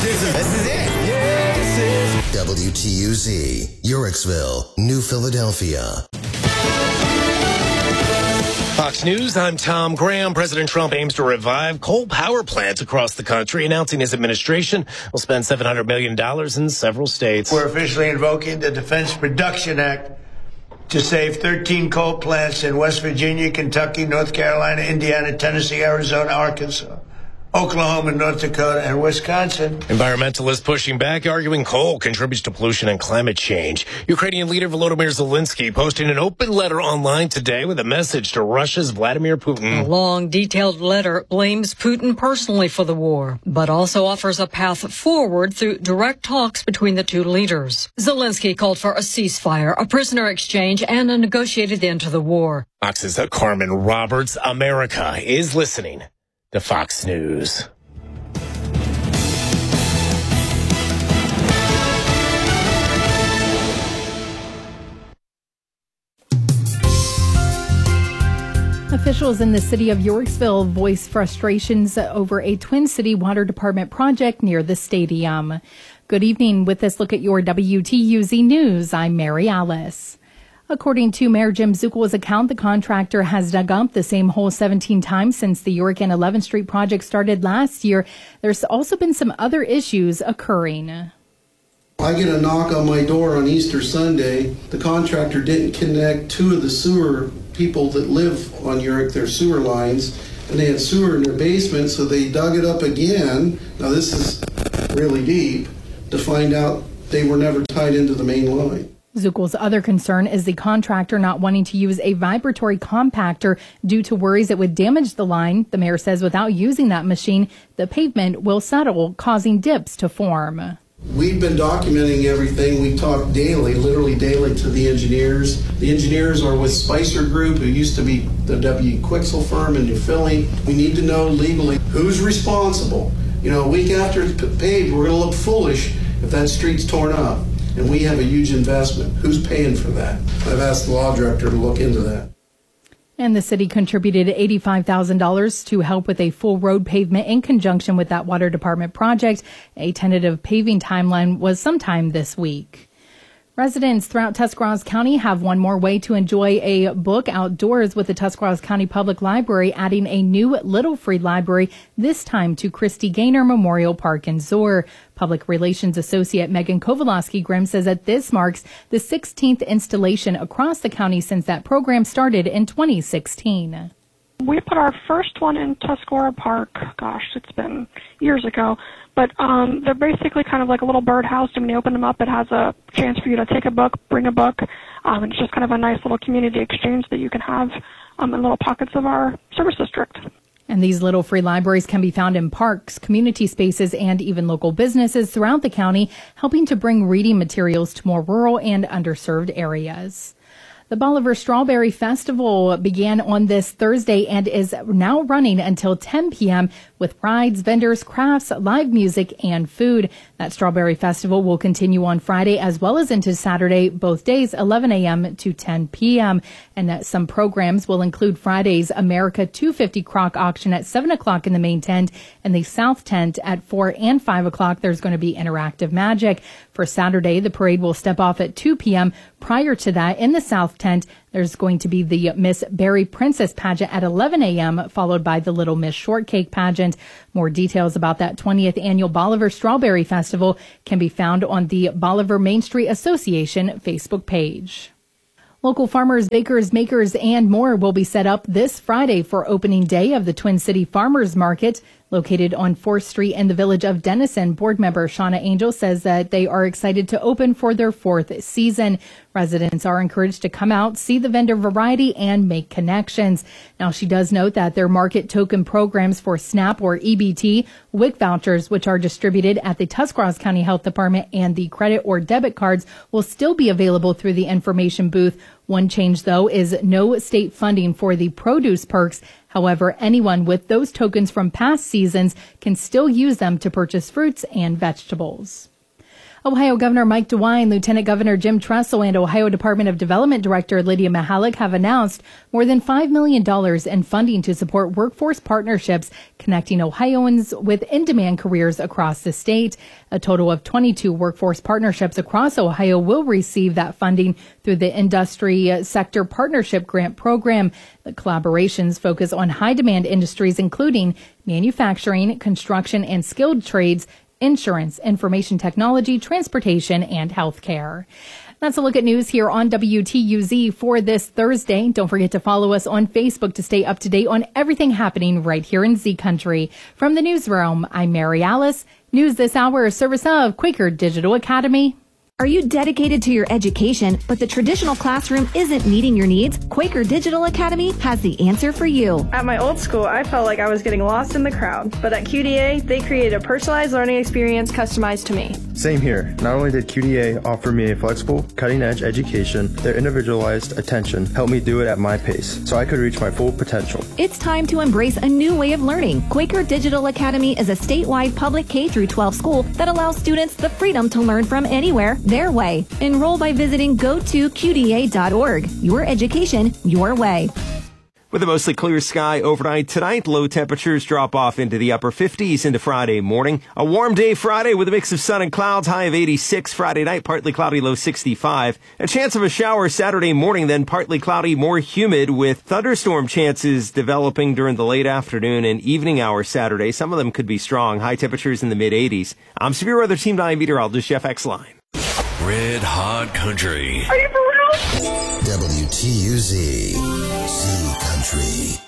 This is it. Yeah, this is WTUZ, Yorksville, New Philadelphia. Fox News, I'm Tom Graham. President Trump aims to revive coal power plants across the country, announcing his administration will spend $700 million in several states. We're officially invoking the Defense Production Act to save 13 coal plants in West Virginia, Kentucky, North Carolina, Indiana, Tennessee, Arizona, Arkansas, Oklahoma, North Dakota, and Wisconsin. Environmentalists pushing back, arguing coal contributes to pollution and climate change. Ukrainian leader Volodymyr Zelensky posting an open letter online today with a message to Russia's Vladimir Putin. A long, detailed letter blames Putin personally for the war, but also offers a path forward through direct talks between the two leaders. Zelensky called for a ceasefire, a prisoner exchange, and a negotiated end to the war. Fox's Carmen Roberts. America is listening to Fox News. Officials in the city of Yorksville voiced frustrations over a Twin City Water Department project near the stadium. Good evening. With this look at your WTUZ News, I'm Mary Alice. According to Mayor Jim Zuckel's account, the contractor has dug up the same hole 17 times since the York and 11th Street project started last year. There's also been some other issues occurring. I get a knock on my door on Easter Sunday. The contractor didn't connect two of the sewer people that live on York, their sewer lines, and they had sewer in their basement, so they dug it up again. Now this is really deep, to find out they were never tied into the main line. Zuckel's other concern is the contractor not wanting to use a vibratory compactor due to worries it would damage the line. The mayor says without using that machine, the pavement will settle, causing dips to form. We've been documenting everything. We talk daily, literally daily, to the engineers. The engineers are with Spicer Group, who used to be the W. Quixel firm in New Philly. We need to know legally who's responsible. You know, a week after it's paved, we're going to look foolish if that street's torn up. And we have a huge investment. Who's paying for that? I've asked the law director to look into that. And the city contributed $85,000 to help with a full road pavement in conjunction with that water department project. A tentative paving timeline was sometime this week. Residents throughout Tuscarawas County have one more way to enjoy a book outdoors with the Tuscarawas County Public Library adding a new Little Free Library, this time to Christy Gaynor Memorial Park in Zoar. Public Relations Associate Megan Kovalowski Grimm says that this marks the 16th installation across the county since that program started in 2016. We put our first one in Tuscarora Park, gosh, it's been years ago, but they're basically kind of like a little birdhouse, and when you open them up, it has a chance for you to take a book, bring a book, and it's just kind of a nice little community exchange that you can have in little pockets of our service district. And these little free libraries can be found in parks, community spaces, and even local businesses throughout the county, helping to bring reading materials to more rural and underserved areas. The Bolivar Strawberry Festival began on this Thursday and is now running until 10 p.m. with rides, vendors, crafts, live music, and food. That Strawberry Festival will continue on Friday as well as into Saturday, both days 11 a.m. to 10 p.m. And some programs will include Friday's America 250 Crock auction at 7 o'clock in the main tent, and the South tent at 4 and 5 o'clock. There's going to be interactive magic. For Saturday, the parade will step off at 2 p.m. Prior to that, in the South tent, there's going to be the Miss Berry Princess pageant at 11 a.m., followed by the Little Miss Shortcake pageant. More details about that 20th annual Bolivar Strawberry Festival can be found on the Bolivar Main Street Association Facebook page. Local farmers, bakers, makers, and more will be set up this Friday for opening day of the Twin City Farmers Market. Located on 4th Street in the village of Denison, board member Shauna Angel says that they are excited to open for their 4th season. Residents are encouraged to come out, see the vendor variety, and make connections. Now, she does note that their market token programs for SNAP or EBT, WIC vouchers, which are distributed at the Tuscarawas County Health Department, and the credit or debit cards will still be available through the information booth. One change, though, is no state funding for the produce perks. However, anyone with those tokens from past seasons can still use them to purchase fruits and vegetables. Ohio Governor Mike DeWine, Lieutenant Governor Jim Tressel, and Ohio Department of Development Director Lydia Mihalik have announced more than $5 million in funding to support workforce partnerships connecting Ohioans with in-demand careers across the state. A total of 22 workforce partnerships across Ohio will receive that funding through the Industry Sector Partnership Grant Program. The collaborations focus on high-demand industries, including manufacturing, construction, and skilled trades, insurance, information technology, transportation, and healthcare. That's a look at news here on WTUZ for this Thursday. Don't forget to follow us on Facebook to stay up to date on everything happening right here in Z Country. From the newsroom, I'm Mary Alice. News this hour, service of Quaker Digital Academy. Are you dedicated to your education, but the traditional classroom isn't meeting your needs? Quaker Digital Academy has the answer for you. At my old school, I felt like I was getting lost in the crowd, but at QDA, they created a personalized learning experience customized to me. Same here. Not only did QDA offer me a flexible, cutting-edge education, their individualized attention helped me do it at my pace, so I could reach my full potential. It's time to embrace a new way of learning. Quaker Digital Academy is a statewide public K-12 school that allows students the freedom to learn from anywhere, their way. Enroll by visiting go2qda.org. Your education, your way. With a mostly clear sky overnight tonight, low temperatures drop off into the upper 50s into Friday morning. A warm day Friday with a mix of sun and clouds, high of 86. Friday night, partly cloudy, low 65. A chance of a shower Saturday morning, then partly cloudy, more humid with thunderstorm chances developing during the late afternoon and evening hours Saturday. Some of them could be strong. High temperatures in the mid-80s. I'm Severe Weather Team 9 meteorologist Jeff Exline. Red Hot Country. Are you for real? WTUZ, Z Country.